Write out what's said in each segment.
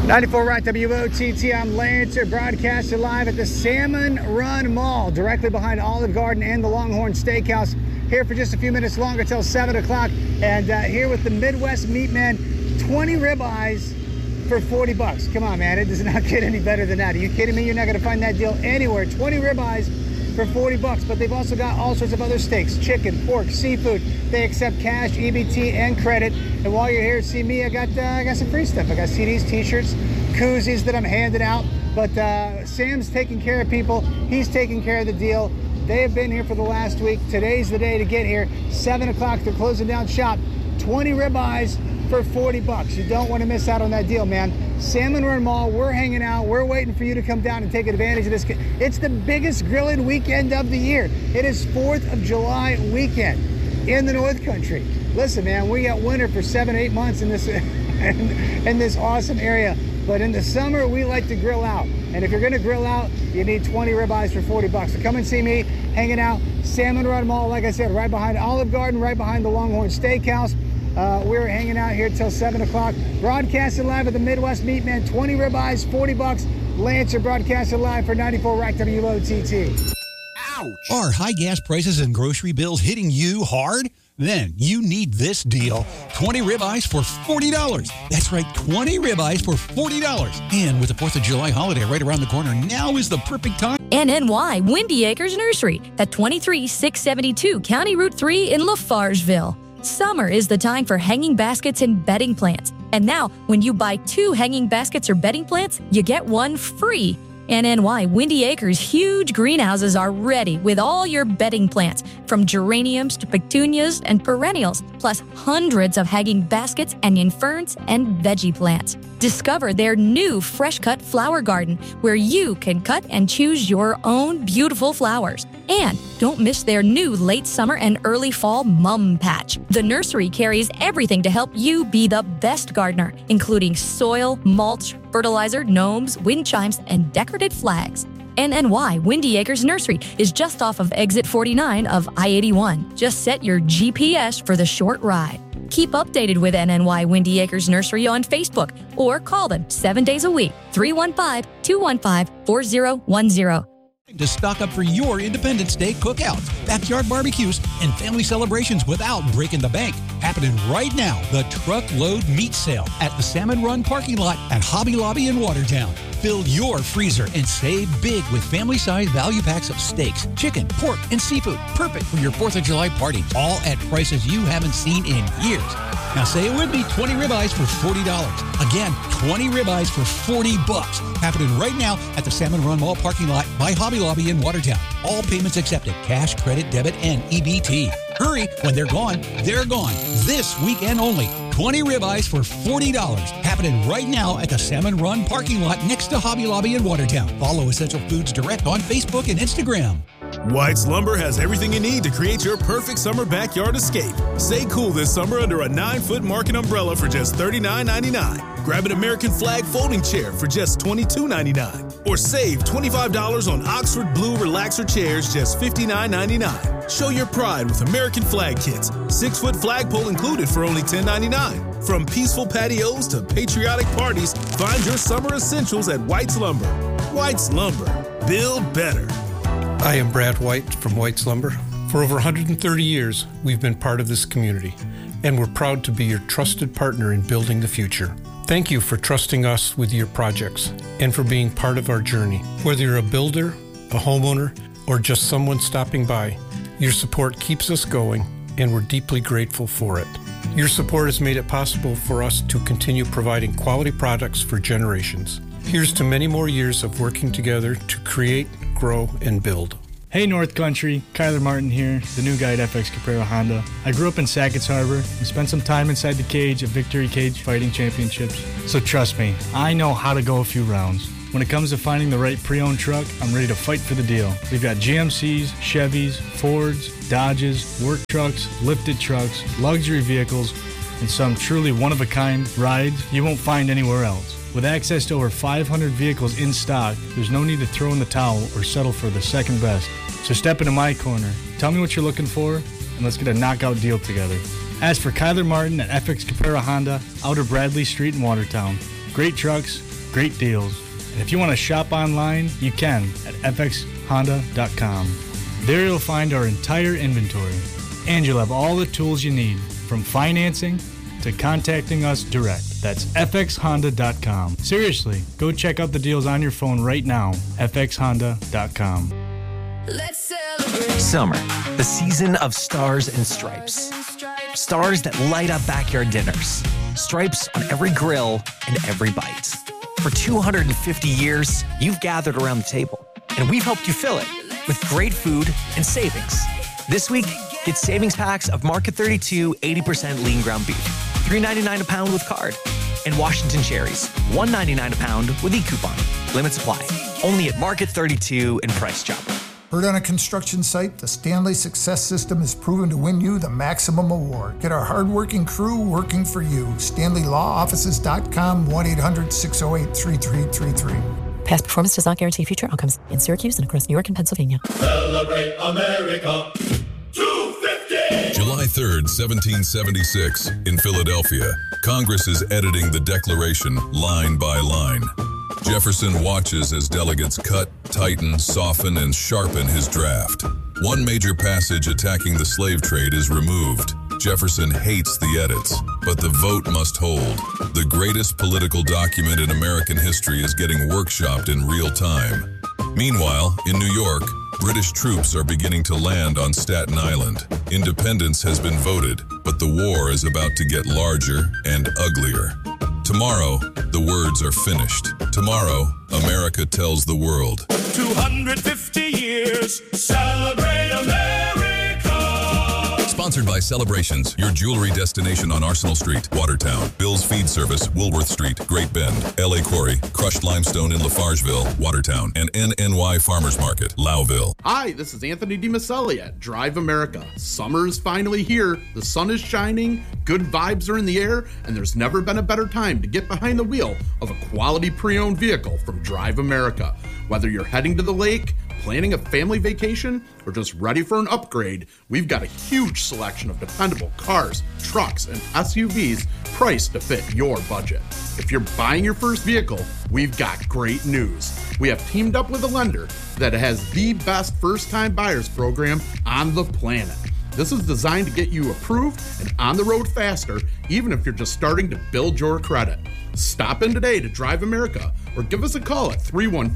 94 Rock WOTT, I'm Lancer, broadcasting live at the Salmon Run Mall, directly behind Olive Garden and the Longhorn Steakhouse. Here for just a few minutes longer till 7 o'clock. And here with the Midwest Meat Man, 20 ribeyes for $40. Come on, man, it does not get any better than that. Are you kidding me? You're not going to find that deal anywhere. 20 ribeyes for $40, but they've also got all sorts of other steaks, chicken, pork, seafood. They accept cash, EBT, and credit. And while you're here, see me, I got some free stuff. I got CDs, t-shirts, koozies that I'm handing out. But Sam's taking care of people. He's taking care of the deal. They have been here for the last week. Today's the day to get here. 7 o'clock, they're closing down shop. 20 ribeyes for $40. You don't want to miss out on that deal, man. Salmon Run Mall, we're hanging out. We're waiting for you to come down and take advantage of this. It's the biggest grilling weekend of the year. It is 4th of July weekend in the North Country. Listen, man, we got winter for 7-8 months in this in this awesome area. But in the summer, we like to grill out. And if you're going to grill out, you need 20 ribeyes for $40. So come and see me hanging out. Salmon Run Mall, like I said, right behind Olive Garden, right behind the Longhorn Steakhouse. We're hanging out here till 7 o'clock. Broadcasting live at the Midwest Meat Man. 20 ribeyes, $40. Lancer broadcasting live for 94 Rock WOTT. Ouch! Are high gas prices and grocery bills hitting you hard? Then you need this deal. 20 ribeyes for $40. That's right, 20 ribeyes for $40. And with the 4th of July holiday right around the corner, now is the perfect time. NNY Windy Acres Nursery at 23672 County Route 3 in Lafargeville. Summer is the time for hanging baskets and bedding plants. And now, when you buy 2 hanging baskets or bedding plants, you get 1 free. NNY Windy Acres huge greenhouses are ready with all your bedding plants, from geraniums to petunias and perennials, plus hundreds of hanging baskets, onion ferns, and veggie plants. Discover their new fresh cut flower garden, where you can cut and choose your own beautiful flowers. And don't miss their new late summer and early fall mum patch. The nursery carries everything to help you be the best gardener, including soil, mulch, fertilizer, gnomes, wind chimes, and decorative flags. NNY Windy Acres Nursery is just off of exit 49 of I-81. Just set your GPS for the short ride. Keep updated with NNY Windy Acres Nursery on Facebook or call them 7 days a week, 315-215-4010. To stock up for your Independence Day cookouts, backyard barbecues, and family celebrations without breaking the bank. Happening right now, the Truckload Meat Sale at the Salmon Run parking lot at Hobby Lobby in Watertown. Fill your freezer and save big with family-sized value packs of steaks, chicken, pork, and seafood. Perfect for your 4th of July party, all at prices you haven't seen in years. Now say it with me, 20 ribeyes for $40. Again, 20 ribeyes for $40. Happening right now at the Salmon Run Mall parking lot by Hobby Lobby in Watertown. All payments accepted, cash, credit, debit, and EBT. Hurry, when they're gone, they're gone. This weekend only. 20 ribeyes for $40. Happening right now at the Salmon Run parking lot next to Hobby Lobby in Watertown. Follow Essential Foods Direct on Facebook and Instagram. White's Lumber has everything you need to create your perfect summer backyard escape. Stay cool this summer under a 9-foot market umbrella for just $39.99. Grab an American flag folding chair for just $22.99. Or save $25 on Oxford Blue Relaxer chairs, just $59.99. Show your pride with American flag kits. 6-foot flagpole included for only $10.99. From peaceful patios to patriotic parties, find your summer essentials at White's Lumber. White's Lumber. Build better. I am Brad White from White's Lumber. For over 130 years, we've been part of this community, and we're proud to be your trusted partner in building the future. Thank you for trusting us with your projects and for being part of our journey. Whether you're a builder, a homeowner, or just someone stopping by, your support keeps us going, and we're deeply grateful for it. Your support has made it possible for us to continue providing quality products for generations. Here's to many more years of working together to create, grow, and build. Hey North Country, Kyler Martin here, the new guy at FX Caprera Honda. I grew up in Sackett's Harbor and spent some time inside the cage of Victory Cage Fighting Championships. So trust me, I know how to go a few rounds. When it comes to finding the right pre-owned truck, I'm ready to fight for the deal. We've got GMCs, Chevys, Fords, Dodges, work trucks, lifted trucks, luxury vehicles, and some truly one-of-a-kind rides you won't find anywhere else. With access to over 500 vehicles in stock, there's no need to throw in the towel or settle for the second best. So step into my corner, tell me what you're looking for, and let's get a knockout deal together. Ask for Kyler Martin at FX Caprera Honda, Outer Bradley Street in Watertown. Great trucks, great deals. And if you want to shop online, you can at fxhonda.com. There you'll find our entire inventory, and you'll have all the tools you need, from financing to contacting us direct. That's fxhonda.com. Seriously, go check out the deals on your phone right now, fxhonda.com. Let's celebrate. Summer, the season of stars and stripes. Stars that light up backyard dinners. Stripes on every grill and every bite. For 250 years, you've gathered around the table, and we've helped you fill it with great food and savings. This week, get savings packs of Market 32 80% lean ground beef, $3.99 a pound with card, and Washington cherries, $1.99 a pound with e-coupon. Limit supply. Only at Market 32 and Price Chopper. Heard on a construction site, the Stanley Success System is proven to win you the maximum award. Get our hardworking crew working for you. StanleyLawOffices.com, 1-800-608-3333. Past performance does not guarantee future outcomes. In Syracuse and across New York and Pennsylvania. Celebrate America. 250! July 3rd, 1776, in Philadelphia, Congress is editing the Declaration line by line. Jefferson watches as delegates cut, tighten, soften, and sharpen his draft. One major passage attacking the slave trade is removed. Jefferson hates the edits, but the vote must hold. The greatest political document in American history is getting workshopped in real time. Meanwhile, in New York, British troops are beginning to land on Staten Island. Independence has been voted, but the war is about to get larger and uglier. Tomorrow, the words are finished. Tomorrow, America tells the world. 250 years, celebrate America. Sponsored by Celebrations, your jewelry destination on Arsenal Street, Watertown. Bill's Feed Service, Woolworth Street, Great Bend. L.A. Quarry, Crushed Limestone in Lafargeville, Watertown. And NNY Farmers Market, Lowville. Hi, this is Anthony DiMaselli at Drive America. Summer is finally here. The sun is shining, good vibes are in the air, and there's never been a better time to get behind the wheel of a quality pre-owned vehicle from Drive America. Whether you're heading to the lake, planning a family vacation, or just ready for an upgrade, we've got a huge selection of dependable cars, trucks, and SUVs priced to fit your budget. If you're buying your first vehicle, we've got great news. We have teamed up with a lender that has the best first-time buyers program on the planet. This is designed to get you approved and on the road faster, even if you're just starting to build your credit. Stop in today to Drive America or give us a call at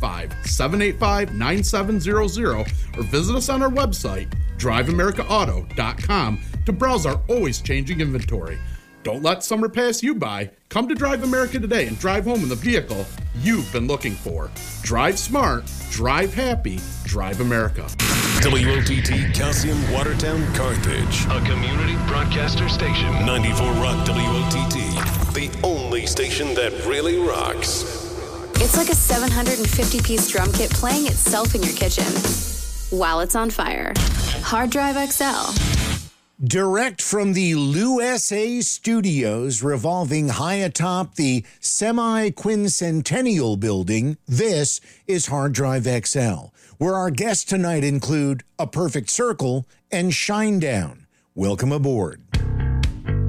315-785-9700 or visit us on our website, driveamericaauto.com, to browse our always changing inventory. Don't let summer pass you by. Come to Drive America today and drive home in the vehicle you've been looking for. Drive smart, drive happy, Drive America. WOTT Calcium, Watertown, Carthage. A community broadcaster station. 94 Rock WOTT. The only station that really rocks. It's like a 750-piece drum kit playing itself in your kitchen while it's on fire. Hard Drive XL. Direct from the Lou S.A. Studios revolving high atop the semi-quincentennial building, this is Hard Drive XL, where our guests tonight include A Perfect Circle and Shinedown. Welcome aboard.